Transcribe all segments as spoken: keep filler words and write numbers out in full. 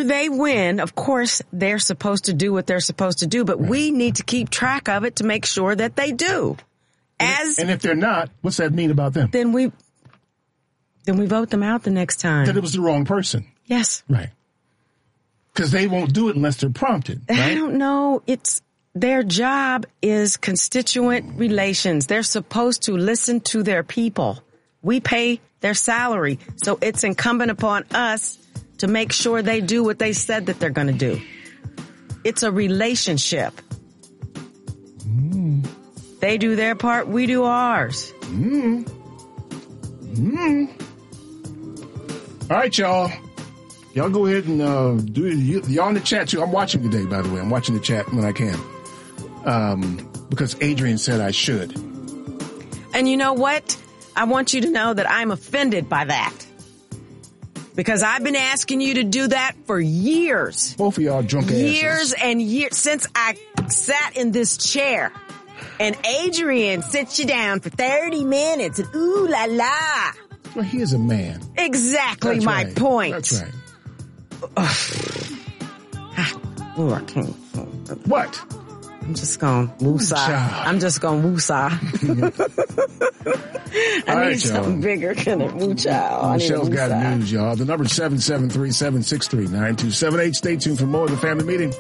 whenever they win, of course, they're supposed to do what they're supposed to do, but right. we need to keep track of it to make sure that they do. As And if they're not, what's that mean about them? Then we, then we vote them out the next time. That it was the wrong person. Yes. Right. Because they won't do it unless they're prompted. Right? I don't know. It's their job is constituent relations. They're supposed to listen to their people. We pay their salary. So it's incumbent upon us to make sure they do what they said that they're going to do. It's a relationship. Mm. They do their part, we do ours. Mm. Mm. All right, y'all. Y'all go ahead and uh, do it. Y'all in the chat, too. I'm watching today, by the way. I'm watching the chat when I can. Um, because Adrian said I should. And you know what? I want you to know that I'm offended by that. Because I've been asking you to do that for years. Both of y'all drunk asses. Years and years since I sat in this chair. And Adrian sits you down for thirty minutes and ooh la la. Well, he is a man. Exactly That's my right. point. That's right. Oh, I can't. What? I'm just going to woosah. I'm just going to woosah. I All need right, something y'all. bigger than a woo-chow. Michelle's got news, y'all. The number is seven seven three, seven six three, nine two seven eight. Stay tuned for more of the family meeting.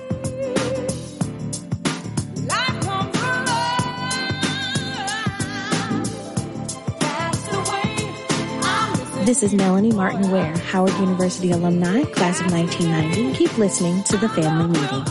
This is Melanie Martin Ware, Howard University alumni, class of nineteen ninety. Keep listening to the family meeting.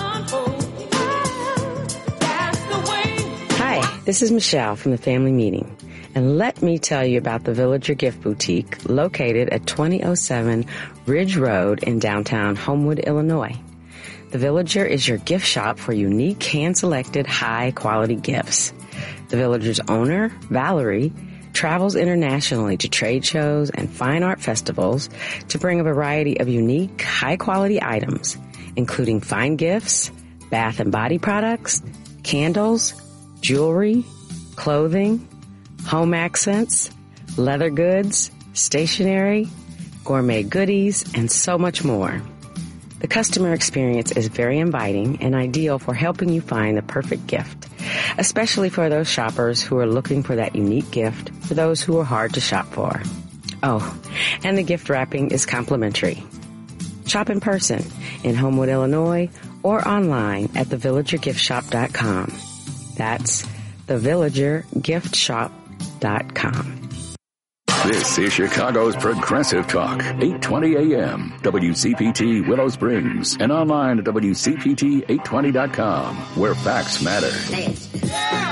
Hi, this is Michelle from the family meeting. And let me tell you about the Villager Gift Boutique located at twenty oh seven Ridge Road in downtown Homewood, Illinois. The Villager is your gift shop for unique, hand-selected, high-quality gifts. The Villager's owner, Valerie, travels internationally to trade shows and fine art festivals to bring a variety of unique, high-quality items, including fine gifts, bath and body products, candles, jewelry, clothing, home accents, leather goods, stationery, gourmet goodies, and so much more. The customer experience is very inviting and ideal for helping you find the perfect gift, especially for those shoppers who are looking for that unique gift for those who are hard to shop for. Oh, and the gift wrapping is complimentary. Shop in person in Homewood, Illinois, or online at the villager gift shop dot com. That's the villager gift shop dot com. This is Chicago's Progressive Talk, eight twenty A M, W C P T Willow Springs, and online at W C P T eight twenty dot com, where facts matter. Yeah.